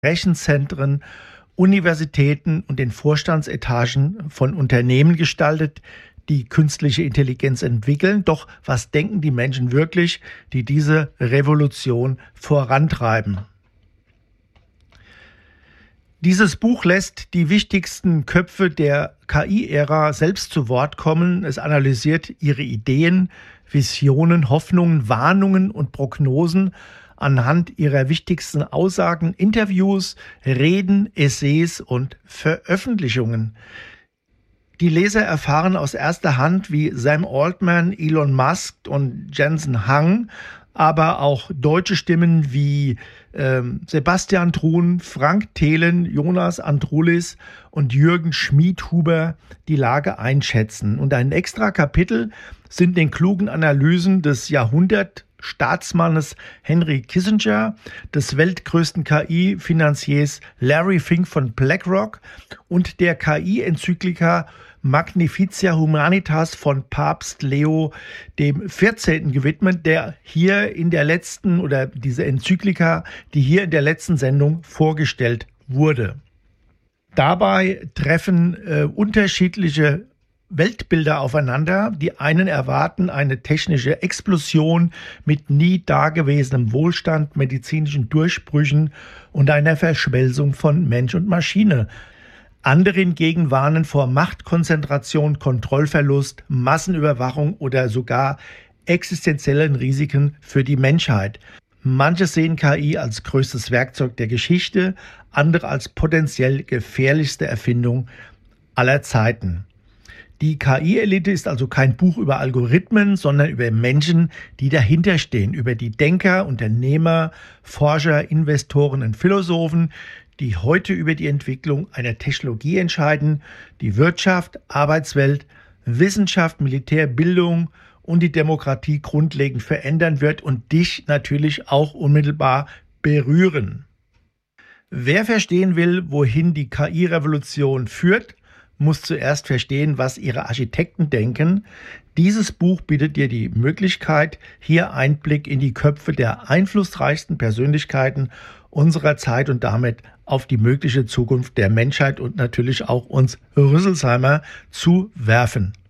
Rechenzentren, Universitäten und den Vorstandsetagen von Unternehmen gestaltet, die künstliche Intelligenz entwickeln. Doch was denken die Menschen wirklich, die diese Revolution vorantreiben? Dieses Buch lässt die wichtigsten Köpfe der KI-Ära selbst zu Wort kommen. Es analysiert ihre Ideen, Visionen, Hoffnungen, Warnungen und Prognosen anhand ihrer wichtigsten Aussagen, Interviews, Reden, Essays und Veröffentlichungen. Die Leser erfahren aus erster Hand, wie Sam Altman, Elon Musk und Jensen Huang, aber auch deutsche Stimmen wie Sebastian Thrun, Frank Thelen, Jonas Androulis und Jürgen Schmiedhuber die Lage einschätzen. Und ein extra Kapitel sind den klugen Analysen des Jahrhundertstaatsmannes Henry Kissinger, des weltgrößten KI-Finanziers Larry Fink von BlackRock und der KI-Enzyklika Magnificia Humanitas von Papst Leo dem 14. gewidmet, der hier in der letzten oder diese Enzyklika, die hier in der letzten Sendung vorgestellt wurde. Dabei treffen unterschiedliche Weltbilder aufeinander. Die einen erwarten eine technische Explosion mit nie dagewesenem Wohlstand, medizinischen Durchbrüchen und einer Verschmelzung von Mensch und Maschine. Andere hingegen warnen vor Machtkonzentration, Kontrollverlust, Massenüberwachung oder sogar existenziellen Risiken für die Menschheit. Manche sehen KI als größtes Werkzeug der Geschichte, andere als potenziell gefährlichste Erfindung aller Zeiten. Die KI-Elite ist also kein Buch über Algorithmen, sondern über Menschen, die dahinter stehen, über die Denker, Unternehmer, Forscher, Investoren und Philosophen, die heute über die Entwicklung einer Technologie entscheiden, die Wirtschaft, Arbeitswelt, Wissenschaft, Militär, Bildung und die Demokratie grundlegend verändern wird und dich natürlich auch unmittelbar berühren. Wer verstehen will, wohin die KI-Revolution führt, muss zuerst verstehen, was ihre Architekten denken. Dieses Buch bietet dir die Möglichkeit, hier Einblick in die Köpfe der einflussreichsten Persönlichkeiten unserer Zeit und damit auf die mögliche Zukunft der Menschheit und natürlich auch uns Rüsselsheimer zu werfen.